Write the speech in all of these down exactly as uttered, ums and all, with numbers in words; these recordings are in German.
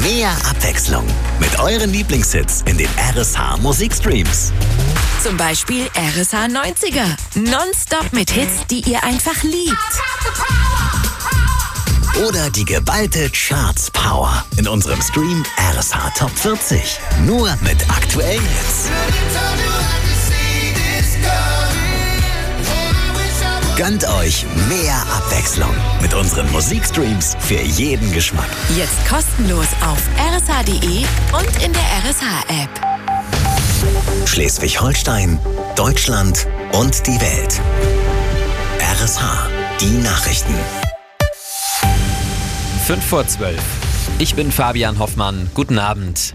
Mehr Abwechslung mit euren Lieblingshits in den R S H Musikstreams. Zum Beispiel R S H neunziger. Nonstop mit Hits, die ihr einfach liebt. Oder die geballte Charts Power in unserem Stream R S H Top vierzig. Nur mit aktuellen Hits. Gönnt euch mehr Abwechslung mit unseren Musikstreams für jeden Geschmack. Jetzt kostenlos auf r s h punkt d e und in der R S H-App. Schleswig-Holstein, Deutschland und die Welt. R S H, die Nachrichten. fünf vor zwölf. Ich bin Fabian Hoffmann. Guten Abend.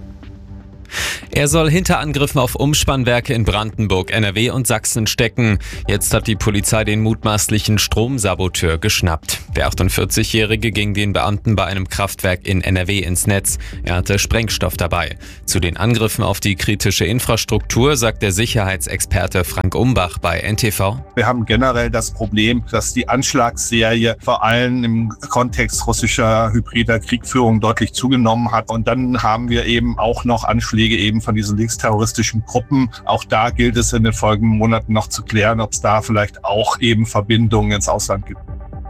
Er soll hinter Angriffen auf Umspannwerke in Brandenburg, N R W und Sachsen stecken. Jetzt hat die Polizei den mutmaßlichen Stromsaboteur geschnappt. Der achtundvierzigjährige ging den Beamten bei einem Kraftwerk in N R W ins Netz. Er hatte Sprengstoff dabei. Zu den Angriffen auf die kritische Infrastruktur sagt der Sicherheitsexperte Frank Umbach bei N T V. Wir haben generell das Problem, dass die Anschlagsserie vor allem im Kontext russischer hybrider Kriegführung deutlich zugenommen hat. Und dann haben wir eben auch noch Anschläge eben von diesen linksterroristischen Gruppen. Auch da gilt es in den folgenden Monaten noch zu klären, ob es da vielleicht auch eben Verbindungen ins Ausland gibt.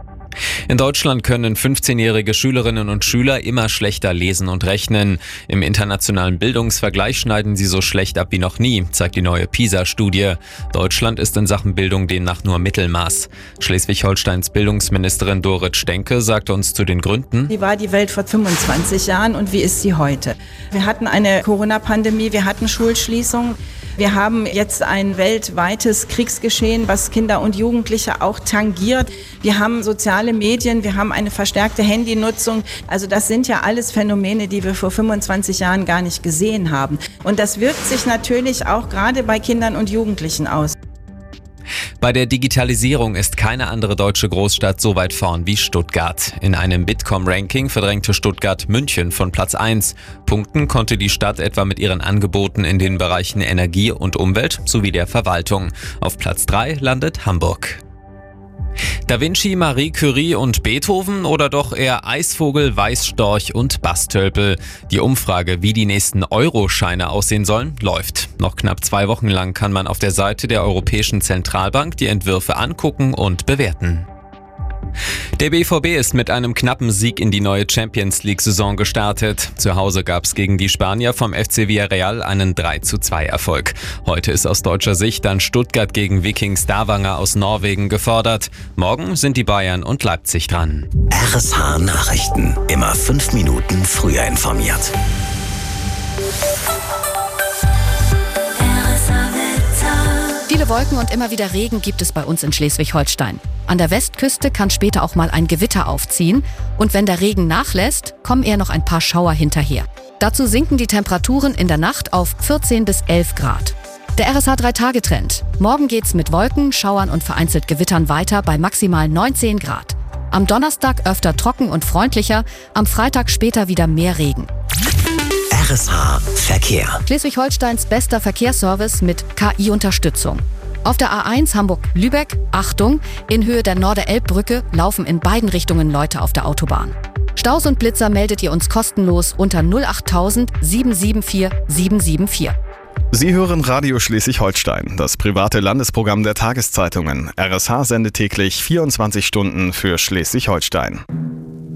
In Deutschland können fünfzehnjährige Schülerinnen und Schüler immer schlechter lesen und rechnen. Im internationalen Bildungsvergleich schneiden sie so schlecht ab wie noch nie, zeigt die neue PISA-Studie. Deutschland ist in Sachen Bildung demnach nur Mittelmaß. Schleswig-Holsteins Bildungsministerin Dorit Stenke sagte uns zu den Gründen. Wie war die Welt vor fünfundzwanzig Jahren und wie ist sie heute? Wir hatten eine Corona-Pandemie, wir hatten Schulschließungen. Wir haben jetzt ein weltweites Kriegsgeschehen, was Kinder und Jugendliche auch tangiert. Wir haben soziale Medien, wir haben eine verstärkte Handynutzung. Also das sind ja alles Phänomene, die wir vor fünfundzwanzig Jahren gar nicht gesehen haben. Und das wirkt sich natürlich auch gerade bei Kindern und Jugendlichen aus. Bei der Digitalisierung ist keine andere deutsche Großstadt so weit vorn wie Stuttgart. In einem Bitkom-Ranking verdrängte Stuttgart München von Platz eins. Punkten konnte die Stadt etwa mit ihren Angeboten in den Bereichen Energie und Umwelt sowie der Verwaltung. Auf Platz drei landet Hamburg. Da Vinci, Marie Curie und Beethoven oder doch eher Eisvogel, Weißstorch und Bastölpel? Die Umfrage, wie die nächsten Euro-Scheine aussehen sollen, läuft. Noch knapp zwei Wochen lang kann man auf der Seite der Europäischen Zentralbank die Entwürfe angucken und bewerten. Der B V B ist mit einem knappen Sieg in die neue Champions-League-Saison gestartet. Zu Hause gab es gegen die Spanier vom F C Villarreal einen drei zu zwei Erfolg. Heute ist aus deutscher Sicht dann Stuttgart gegen Viking Stavanger aus Norwegen gefordert. Morgen sind die Bayern und Leipzig dran. R S H Nachrichten. Immer fünf Minuten früher informiert. Viele Wolken und immer wieder Regen gibt es bei uns in Schleswig-Holstein. An der Westküste kann später auch mal ein Gewitter aufziehen. Und wenn der Regen nachlässt, kommen eher noch ein paar Schauer hinterher. Dazu sinken die Temperaturen in der Nacht auf vierzehn bis elf Grad. Der R S H drei Tage Trend. Morgen geht's mit Wolken, Schauern und vereinzelt Gewittern weiter bei maximal neunzehn Grad. Am Donnerstag öfter trocken und freundlicher, am Freitag später wieder mehr Regen. R S H Verkehr. Schleswig-Holsteins bester Verkehrsservice mit K I-Unterstützung. Auf der A eins Hamburg-Lübeck, Achtung, in Höhe der Norderelbbrücke laufen in beiden Richtungen Leute auf der Autobahn. Staus und Blitzer meldet ihr uns kostenlos unter null acht null null sieben sieben vier sieben sieben vier. Sie hören Radio Schleswig-Holstein, das private Landesprogramm der Tageszeitungen. R S H sendet täglich vierundzwanzig Stunden für Schleswig-Holstein.